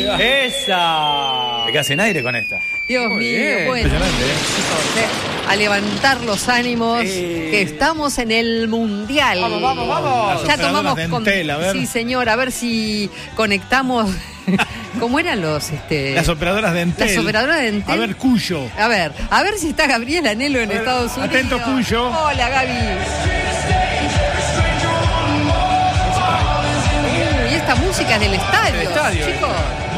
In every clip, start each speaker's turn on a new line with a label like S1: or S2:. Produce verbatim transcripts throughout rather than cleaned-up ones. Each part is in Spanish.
S1: ¡Esa!
S2: Te quedas en aire con esta.
S3: Dios
S1: Muy
S3: mío,
S1: bien.
S3: bueno,
S2: Impresionante, ¿eh?
S3: chicos, eh, a levantar los ánimos,
S2: Sí.
S3: que estamos en el Mundial.
S1: Vamos, vamos, vamos.
S3: Ya
S2: Las
S3: tomamos
S2: operadoras
S3: con...
S2: Dentel, a ver.
S3: Sí, señor, a ver si conectamos. ¿Cómo eran los este?
S2: Las operadoras de Entel.
S3: Las operadoras de Entel.
S2: A ver, Cuyo.
S3: A ver, a ver si está Gabriel Anhelo en
S2: A ver,
S3: Estados Unidos.
S2: atento, Cuyo.
S3: Hola, Gaby. Uy, esta música es del estadio,
S1: Del estadio,
S3: chicos.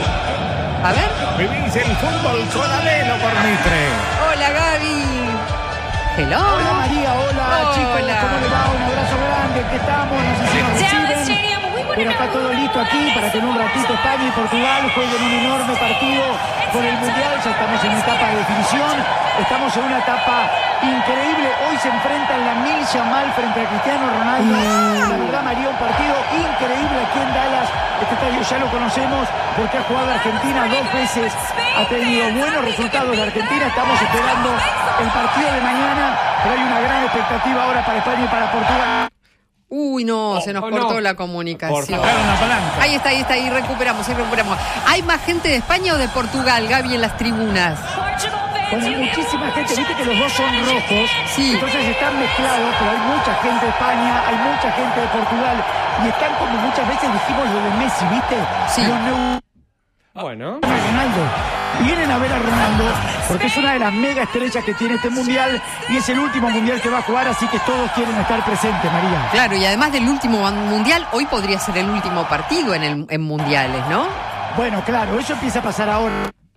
S3: A ver.
S2: Vivís el fútbol con Anhelo por Mitre.
S3: Hola, Gaby. Hello.
S4: Hola María, hola,
S3: Hola.
S4: chicos, ¿cómo le va? Un abrazo grande, aquí estamos, no sé si nos reciben, pero está todo listo aquí para que en un ratito España y Portugal jueguen un enorme partido por el Mundial. Ya estamos en etapa de definición, estamos en una etapa increíble. Hoy se enfrentan la Mil Yamal frente a Cristiano Ronaldo. La verdad, María, un partido increíble aquí en Dallas. Este estadio ya lo conocemos porque ha jugado Argentina dos veces, ha tenido buenos resultados de Argentina. Estamos esperando el partido de mañana, pero hay una gran expectativa ahora para España y para Portugal.
S3: Uy, no,
S1: Oh,
S3: se nos
S1: oh,
S3: cortó
S1: no.
S3: la
S2: Por
S3: comunicación.
S2: tocar una palanca.
S3: Ahí está, ahí está, ahí recuperamos, ahí recuperamos. ¿Hay más gente de España o de Portugal, Gaby, en las tribunas?
S4: Bueno, hay muchísima gente, viste que los dos son rojos,
S3: Sí.
S4: entonces están mezclados, pero hay mucha gente de España, hay mucha gente de Portugal, y están como muchas veces dijimos lo de Messi, ¿viste?
S3: Sí.
S4: Los neu-
S1: Bueno.
S4: a Ronaldo. Vienen a ver a Ronaldo porque es una de las mega estrellas que tiene este mundial y es el último mundial que va a jugar, así que todos quieren estar presentes, María.
S3: Claro, y además del último mundial, hoy podría ser el último partido en, el, en mundiales, ¿no?
S4: Bueno, claro, eso empieza a pasar ahora.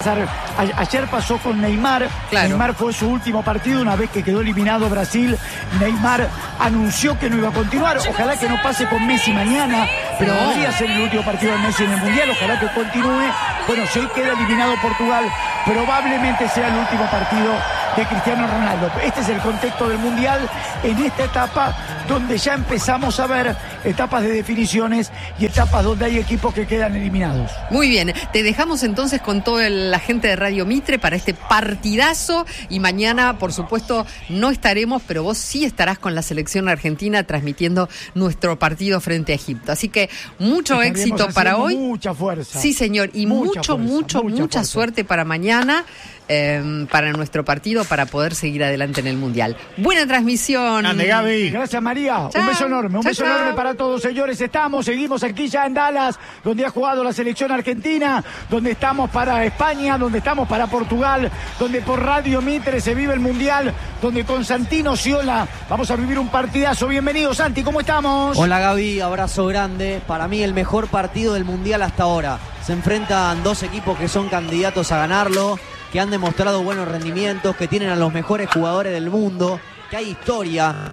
S4: A- Ayer pasó con Neymar.
S3: Claro.
S4: Neymar fue su último partido. Una vez que quedó eliminado Brasil, Neymar anunció que no iba a continuar. Ojalá que no pase con Messi mañana, pero
S3: No.
S4: podría ser el último partido de Messi en el Mundial. Ojalá que continúe. Bueno, si hoy queda eliminado Portugal, probablemente sea el último partido de Cristiano Ronaldo. Este es el contexto del Mundial en esta etapa donde ya empezamos a ver etapas de definiciones y etapas donde hay equipos que quedan eliminados.
S3: Muy bien, te dejamos entonces con toda la gente de Radio Mitre para este partidazo y mañana, por supuesto, no estaremos, pero vos sí estarás con la selección argentina transmitiendo nuestro partido frente a Egipto. Así que mucho
S4: Estaremos
S3: éxito para
S4: haciendo
S3: hoy.
S4: Mucha fuerza.
S3: Sí, señor, y
S4: Mucha
S3: mucho,
S4: fuerza,
S3: mucho,
S4: mucha
S3: mucha
S4: fuerza.
S3: suerte para mañana, eh, para nuestro partido, para poder seguir adelante en el Mundial. Buena transmisión.
S2: Ande, Gaby.
S4: Gracias, María.
S3: Chao.
S4: Un beso enorme, un
S3: Chao,
S4: beso
S3: chao.
S4: enorme para todos, señores. Estamos, seguimos aquí ya en Dallas, donde ha jugado la selección argentina, donde estamos para España, donde estamos para Portugal, donde por Radio Mitre se vive el Mundial, donde con Santino Ciola vamos a vivir un partidazo. Bienvenido, Santi, ¿cómo estamos?
S5: Hola Gaby, abrazo grande. Para mí el mejor partido del Mundial hasta ahora. Se enfrentan dos equipos que son candidatos a ganarlo, que han demostrado buenos rendimientos, que tienen a los mejores jugadores del mundo, que hay historia.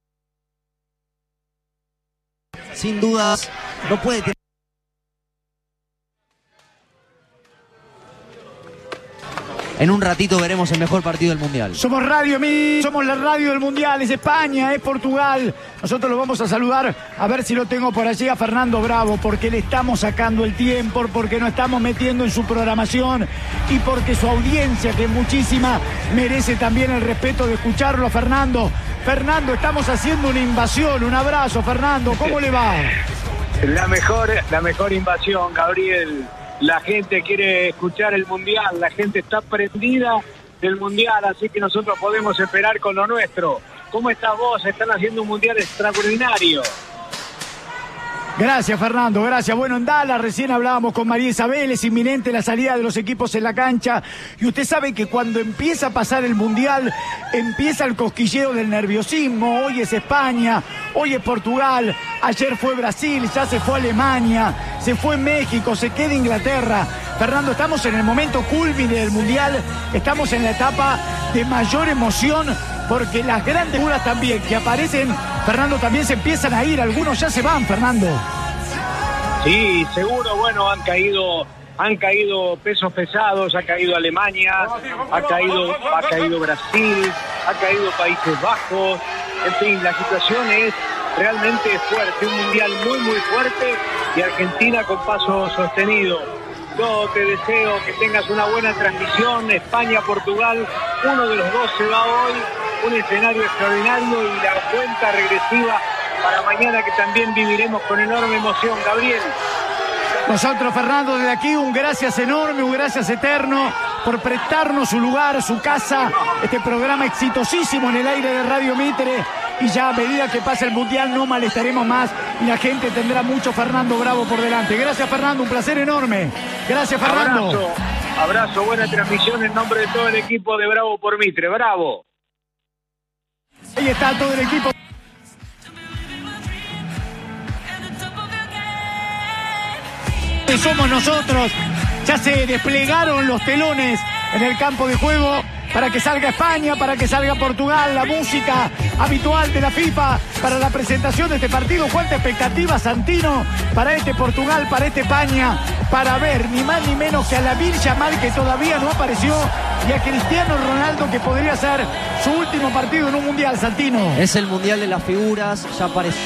S5: Sin dudas, no puede tener... En un ratito veremos el mejor partido del Mundial.
S4: Somos Radio Mi, somos la radio del Mundial, es España, es Portugal. Nosotros lo vamos a saludar, a ver si lo tengo por allí a Fernando Bravo, porque le estamos sacando el tiempo, porque nos estamos metiendo en su programación y porque su audiencia, que es muchísima, merece también el respeto de escucharlo. Fernando, Fernando, estamos haciendo una invasión. Un abrazo, Fernando, ¿cómo le va?
S6: La mejor, la mejor invasión, Gabriel. La gente quiere escuchar el Mundial, la gente está prendida del Mundial, así que nosotros podemos esperar con lo nuestro. ¿Cómo estás vos? Están haciendo un Mundial extraordinario.
S4: Gracias, Fernando, gracias. Bueno, en Dallas recién hablábamos con María Isabel, es inminente la salida de los equipos en la cancha y usted sabe que cuando empieza a pasar el Mundial, empieza el cosquilleo del nerviosismo. Hoy es España, hoy es Portugal, ayer fue Brasil, ya se fue Alemania, se fue México, se queda Inglaterra. Fernando, estamos en el momento culmine del Mundial, estamos en la etapa de mayor emoción porque las grandes figuras también que aparecen, Fernando, también se empiezan a ir, algunos ya se van, Fernando.
S6: Sí, seguro, bueno, han caído, han caído pesos pesados, ha caído Alemania, ha caído, ha caído Brasil, ha caído Países Bajos, en fin, la situación es realmente fuerte, un mundial muy muy fuerte y Argentina con paso sostenido. Yo te deseo que tengas una buena transmisión, España-Portugal, uno de los dos se va hoy, un escenario extraordinario y la cuenta regresiva para mañana que también viviremos con enorme emoción, Gabriel.
S4: Nosotros, Fernando, desde aquí un gracias enorme, un gracias eterno por prestarnos su lugar, su casa, este programa exitosísimo en el aire de Radio Mitre. Y ya a medida que pase el Mundial no malestaremos más y la gente tendrá mucho Fernando Bravo por delante. Gracias, Fernando, un placer enorme. Gracias, Fernando.
S6: Abrazo, abrazo, buena transmisión en nombre de todo el equipo de Bravo por Mitre. ¡Bravo!
S4: Ahí está todo el equipo. Somos nosotros. Ya se desplegaron los telones en el campo de juego para que salga España, para que salga Portugal, la música habitual de la FIFA para la presentación de este partido. Cuánta expectativa, Santino, para este Portugal, para este España, para ver ni más ni menos que a Lamine Yamal, que todavía no apareció, y a Cristiano Ronaldo, que podría ser su último partido en un Mundial, Santino.
S5: Es el Mundial de las figuras, ya apareció.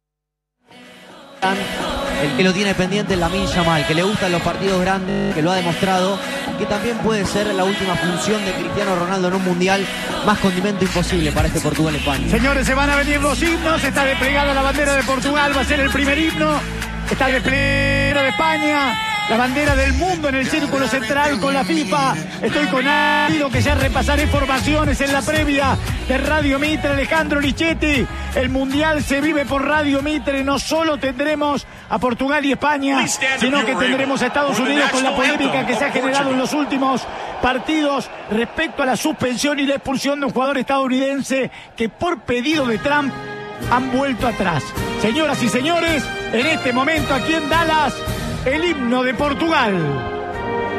S5: El que lo tiene pendiente es Lamine Yamal, que le gustan los partidos grandes, que lo ha demostrado, que también puede ser la última función de Cristiano Ronaldo en un Mundial. Más condimento imposible para este Portugal-España.
S4: Señores, se van a venir los himnos, está desplegada la bandera de Portugal, va a ser el primer himno, está desplegada de España, la bandera del mundo en el círculo central con la FIFA. Estoy con Ávido, que ya repasaré formaciones en la previa de Radio Mitre. Alejandro Lichetti, el Mundial se vive por Radio Mitre. No solo tendremos a Portugal y España, sino que tendremos a Estados Unidos con la polémica que se ha generado en los últimos partidos respecto a la suspensión y la expulsión de un jugador estadounidense que por pedido de Trump han vuelto atrás. Señoras y señores, en este momento aquí en Dallas, el himno de Portugal.